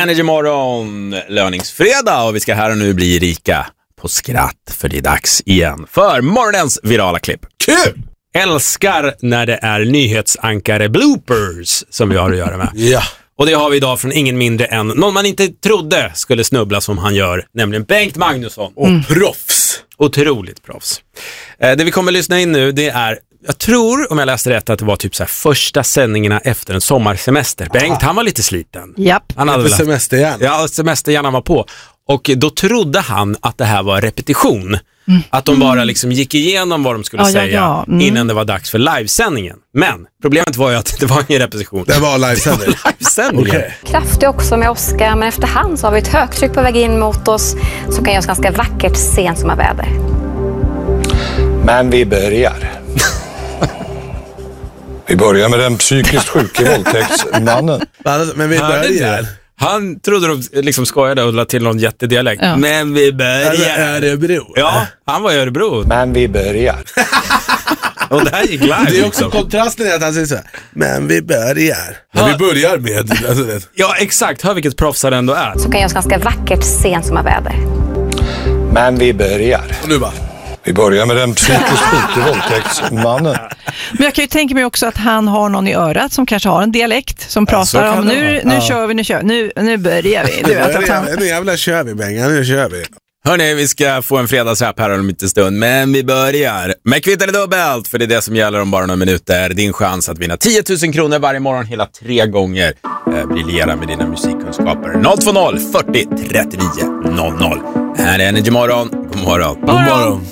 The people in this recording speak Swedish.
Energy Morgon, löningsfredag, och vi ska här och nu bli rika på skratt, för det är dags igen för morgonens virala klipp. Kul! Älskar när det är nyhetsankare bloopers som vi har att göra med. Ja. Och det har vi idag från ingen mindre än någon man inte trodde skulle snubbla som han gör, nämligen Bengt Magnusson. Och proffs. Otroligt proffs. Det vi kommer lyssna in nu, det är, jag tror, om jag läste rätt, att det var typ så här första sändningarna efter en sommarsemester. Bengt, han var lite sliten. Japp. Han hade semesterhjärnan. Ja, semesterhjärnan var på. Och då trodde han att det här var repetition. Att de bara liksom gick igenom vad de skulle säga innan det var dags för livesändningen. Men problemet var ju att det var ingen repetition. Det var livesändning. Okay. Kraftig också med Oscar, men efterhand så har vi ett högtryck på väg in mot oss som kan göra oss ganska vackert sensommarväder. Men vi börjar. Vi börjar med den psykiskt sjuke våldtäktsmannen. Men vi börjar. Han trodde de liksom skojade och la till någon jättedialekt. Ja. Men vi börjar. Örebro. Ja, han var i Örebro. Men vi börjar. Och det här gick live. Det är också kontrasten i att han säger så här. Men vi börjar. Men vi börjar med. Alltså det. Ja, exakt. Hör vilket proffs han ändå är. Som kan göra oss ganska vackert sensommarväder. Men vi börjar. Och nu bara. Vi börjar med den psykiskt sjuke våldtäktsmannen. Men jag kan ju tänka mig också att han har någon i örat som kanske har en dialekt som pratar om nu kör vi, nu börjar vi. Du vet att han... Nu jävla kör vi, Benga, nu kör vi. Hörrni, vi ska få en fredagsrapp här om en liten stund, men vi börjar med Kvitt eller dubbelt, för det är det som gäller om bara några minuter. Din chans att vinna 10 000 kronor varje morgon hela 3 gånger. Briljera med dina musikkunskaper. 020 40 39 00. Här är Energy Morgon. God morgon. God morgon.